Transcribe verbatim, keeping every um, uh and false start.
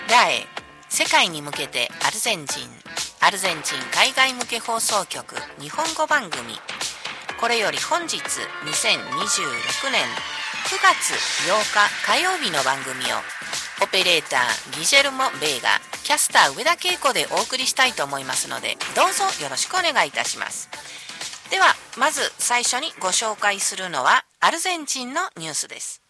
ダエ、世界に向けてアルゼンチン、アルゼンチン海外向け放送局日本語番組。これより本日にせんにじゅうろくねんくがつようか火曜日の番組をオペレーターギジェルモ・ベーガ、キャスター上田恵子でお送りしたいと思いますので、どうぞよろしくお願いいたします。ではまず最初にご紹介するのはアルゼンチンのニュースです。